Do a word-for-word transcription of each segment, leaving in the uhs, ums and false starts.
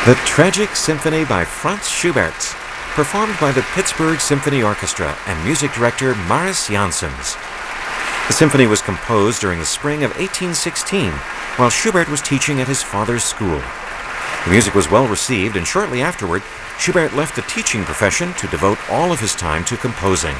The Tragic Symphony by Franz Schubert, performed by the Pittsburgh Symphony Orchestra and music director Mariss Jansons. The symphony was composed during the spring of eighteen sixteen, while Schubert was teaching at his father's school. The music was well received, and shortly afterward, Schubert left the teaching profession to devote all of his time to composing.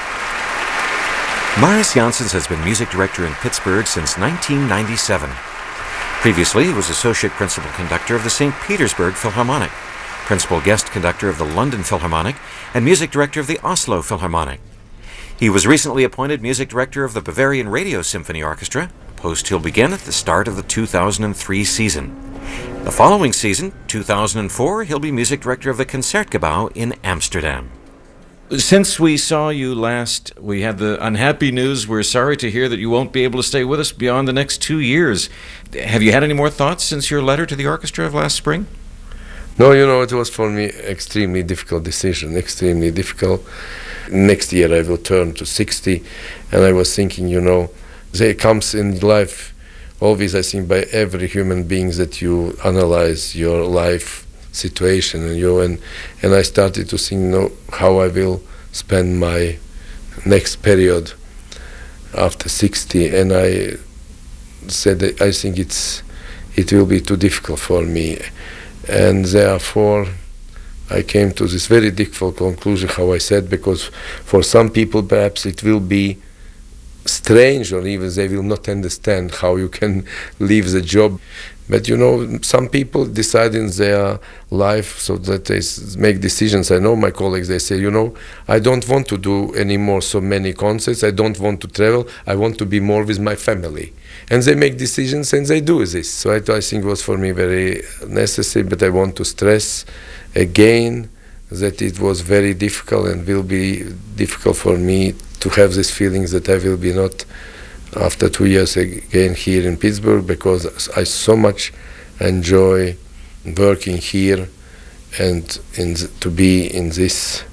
Mariss Jansons has been music director in Pittsburgh since nineteen ninety-seven. Previously, he was associate principal conductor of the Saint Petersburg Philharmonic, principal guest conductor of the London Philharmonic, and music director of the Oslo Philharmonic. He was recently appointed music director of the Bavarian Radio Symphony Orchestra, a post he'll begin at the start of the two thousand three season. The following season, two thousand four, he'll be music director of the Concertgebouw in Amsterdam. Since we saw you last, we had the unhappy news. We're sorry to hear that you won't be able to stay with us beyond the next two years. Have you had any more thoughts since your letter to the orchestra of last spring? No, you know, it was for me extremely difficult decision, extremely difficult. Next year I will turn to sixty, and I was thinking, you know, there comes in life always, I think, by every human being that you analyze your life situation, and you and and I started to think, you know, how I will spend my next period after sixty, and I said that I think it's it will be too difficult for me, and therefore I came to this very difficult conclusion, how I said, because for some people perhaps it will be strange, or even they will not understand how you can leave the job. But you know, some people decide in their life so that they s- make decisions. I know my colleagues, they say, you know, I don't want to do anymore so many concerts, I don't want to travel, I want to be more with my family. And they make decisions and they do this. So I, I think it was for me very necessary, but I want to stress again that it was very difficult and will be difficult for me to have this feeling that I will be not after two years again here in Pittsburgh, because I so much enjoy working here and in the, to be in this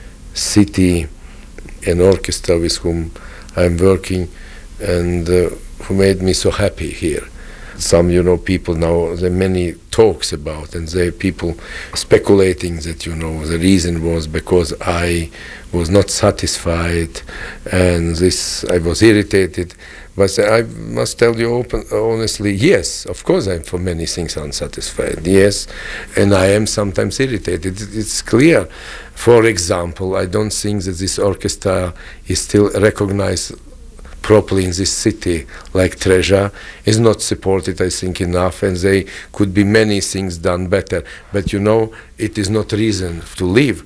city, an orchestra with whom I'm working, and uh, who made me so happy here. Some, you know, people now, there are many talks about, and there are people speculating that, you know, the reason was because I was not satisfied, and this, I was irritated. But I must tell you open, honestly, yes, of course I'm for many things unsatisfied, yes, and I am sometimes irritated, it's clear. For example, I don't think that this orchestra is still recognized properly in this city, like Treasure, is not supported, I think, enough, and there could be many things done better. But you know, it is not reason to leave.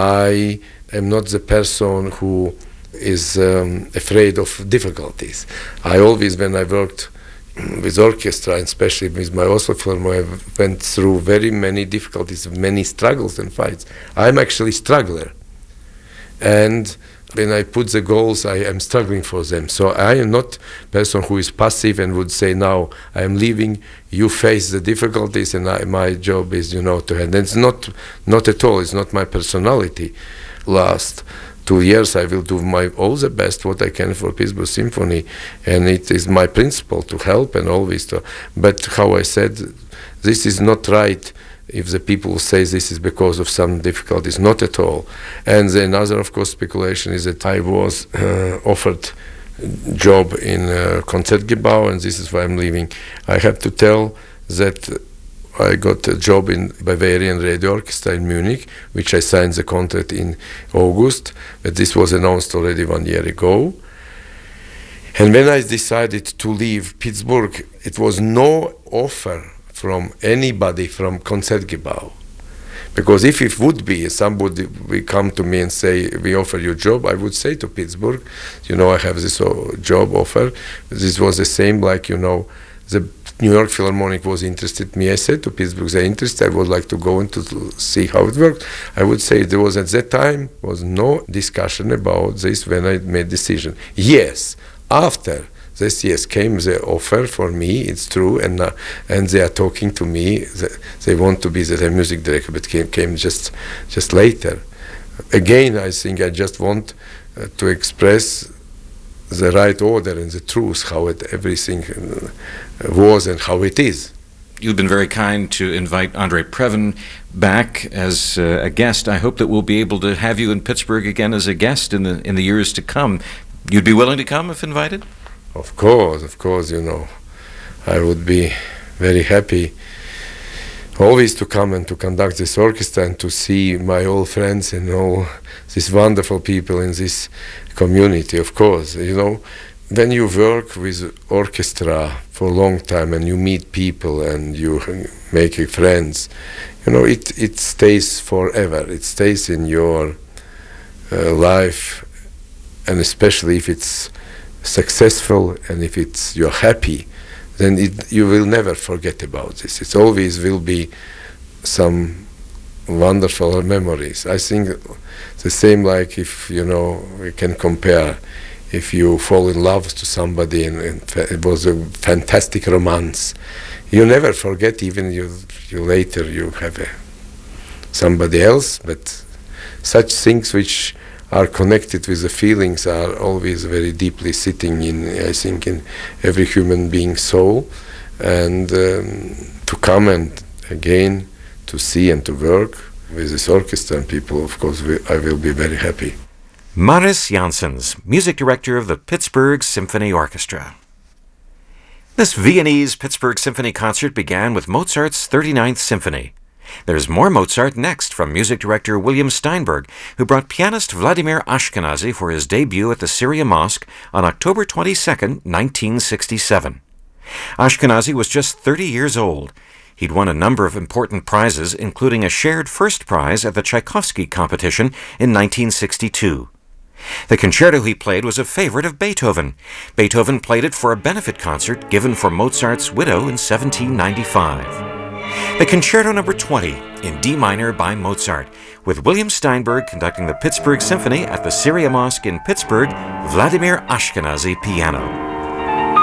I am not the person who is um, afraid of difficulties. I always, when I worked with orchestra, and especially with my Oslo Philharmonic, I went through very many difficulties, many struggles and fights. I'm actually a struggler. And when I put the goals, I am struggling for them. So I am not a person who is passive and would say, now I am leaving, you face the difficulties, and I, my job is, you know, to handle. It's not, not at all, it's not my personality. Last two years I will do my all the best what I can for Pittsburgh Symphony, and it is my principle to help and always to, but how I said, this is not right. If the people say this is because of some difficulties, not at all. And the another, of course, speculation is that I was uh, offered job in uh, Concertgebouw, and this is why I'm leaving. I have to tell that I got a job in Bavarian Radio Orchestra in Munich, which I signed the contract in August, but this was announced already one year ago. And when I decided to leave Pittsburgh, it was no offer from anybody from Concertgebouw. Because if it would be, somebody will come to me and say, we offer you a job, I would say to Pittsburgh, you know, I have this uh, job offer. This was the same, like, you know, the New York Philharmonic was interested in me. I said to Pittsburgh, they're interested, I would like to go and to see how it works. I would say there was, at that time, was no discussion about this when I made decision. Yes, after this, yes, came the offer for me, it's true, and uh, and they are talking to me, the, they want to be the music director, but came, came just just later. Again, I think I just want uh, to express the right order and the truth, how it, everything uh, was and how it is. You've been very kind to invite Andrei Previn back as uh, a guest. I hope that we'll be able to have you in Pittsburgh again as a guest in the in the years to come. You'd be willing to come if invited? Of course, of course, you know. I would be very happy always to come and to conduct this orchestra and to see my old friends and all these wonderful people in this community, of course. You know, when you work with orchestra for a long time and you meet people and you make friends, you know, it, it stays forever. It stays in your uh, life, and especially if it's successful and if it's you're happy, then it, you will never forget about this. It always will be some wonderful memories. I think the same like if, you know, we can compare if you fall in love to somebody and, and it was a fantastic romance. You never forget, even you, you later you have a, somebody else, but such things which are connected with the feelings are always very deeply sitting in, I think, in every human being's soul. And um, to come and again to see and to work with this orchestra and people, of course, we, I will be very happy. Maris Janssens, music director of the Pittsburgh Symphony Orchestra. This Viennese Pittsburgh Symphony concert began with Mozart's thirty-ninth Symphony. There's more Mozart next from music director William Steinberg, who brought pianist Vladimir Ashkenazy for his debut at the Syria Mosque on October twenty-second, nineteen sixty-seven. Ashkenazy was just thirty years old. He'd won a number of important prizes, including a shared first prize at the Tchaikovsky competition in nineteen sixty-two. The concerto he played was a favorite of Beethoven. Beethoven played it for a benefit concert given for Mozart's widow in seventeen ninety-five. The Concerto Number twenty in D minor by Mozart, with William Steinberg conducting the Pittsburgh Symphony at the Syria Mosque in Pittsburgh, Vladimir Ashkenazy piano.